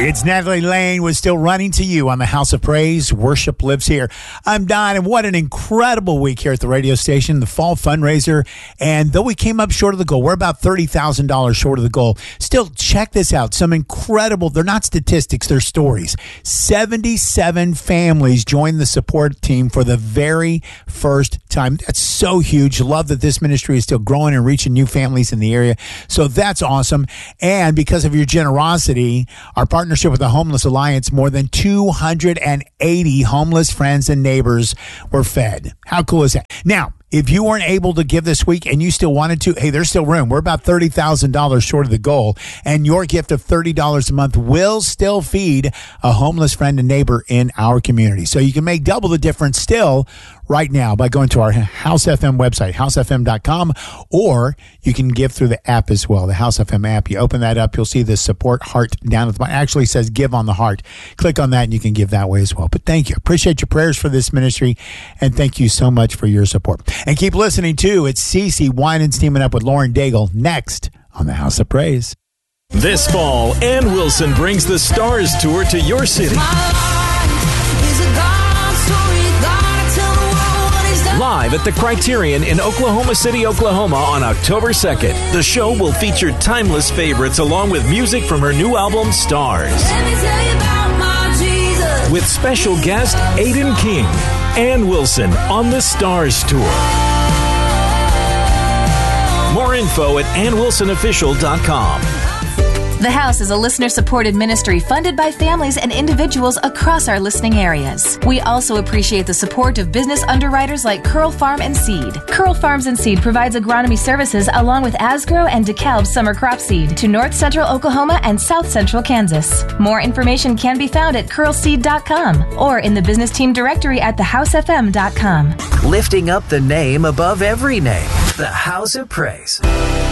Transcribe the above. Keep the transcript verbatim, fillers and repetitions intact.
It's Natalie Lane was still running to you on the House of Praise. Worship lives here. I'm Don, and what an incredible week here at the radio station, the fall fundraiser. And though we came up short of the goal, we're about thirty thousand dollars short of the goal. Still, check this out. Some incredible, they're not statistics, they're stories. seventy-seven families joined the support team for the very first time. That's so huge. Love that this ministry is still growing and reaching new families in the area. So that's awesome. And because of your generosity, our partnership with the Homeless Alliance, more than two hundred eighty homeless friends and neighbors were fed. How cool is that? Now, if you weren't able to give this week and you still wanted to, hey, there's still room. We're about thirty thousand dollars short of the goal, and your gift of thirty dollars a month will still feed a homeless friend and neighbor in our community. So you can make double the difference still right now by going to our House F M website, house f m dot com, or you can give through the app as well, the House F M app. You open that up, you'll see the support heart down at the bottom. It actually says give on the heart. Click on that and you can give that way as well. But thank you. Appreciate your prayers for this ministry, and thank you so much for your support. And keep listening, too. It's Cece Wine and Steaming Up with Lauren Daigle next on the House of Praise. This fall, Ann Wilson brings the Stars Tour to your city. Live at the Criterion in Oklahoma City, Oklahoma on October second. The show will feature timeless favorites along with music from her new album, Stars. With special guest Aiden King. Ann Wilson on the Stars Tour. More info at ann wilson official dot com. The House is a listener-supported ministry funded by families and individuals across our listening areas. We also appreciate the support of business underwriters like Curl Farm and Seed. Curl Farms and Seed provides agronomy services along with Asgrow and DeKalb summer crop seed to North Central Oklahoma and South Central Kansas. More information can be found at curl seed dot com or in the business team directory at the house f m dot com. Lifting up the name above every name, the House of Praise.